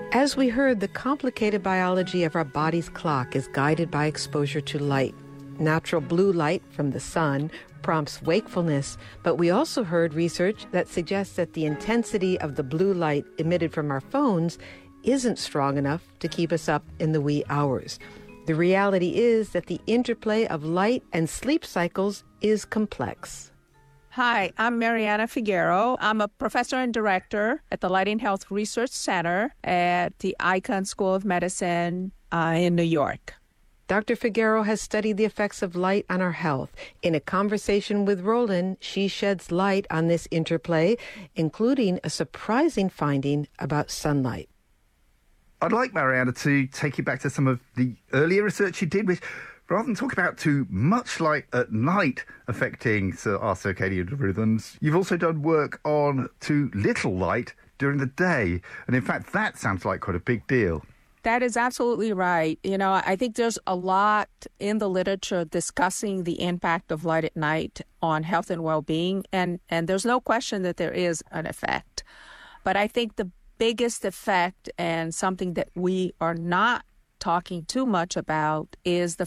As we heard, the complicated biology of our body's clock is guided by exposure to light. Natural blue light from the sun prompts wakefulness, but we also heard research that suggests that the intensity of the blue light emitted from our phones isn't strong enough to keep us up in the wee hours. The reality is that the interplay of light and sleep cycles is complex. Hi, I'm Mariana Figueroa. I'm a professor and director at the Light and Health Research Center at the Icahn School of Medicine in New York. Dr. Figueroa has studied the effects of light on our health. In a conversation with Roland, she sheds light on this interplay, including a surprising finding about sunlight. I'd like Mariana to take you back to some of the earlier research you did, which, rather than talk about too much light at night affecting our circadian rhythms, you've also done work on too little light during the day. And in fact, that sounds like quite a big deal. That is absolutely right. You know, I think there's a lot in the literature discussing the impact of light at night on health and well-being, and there's no question that there is an effect. But I think the biggest effect, and something that we are not talking too much about, is the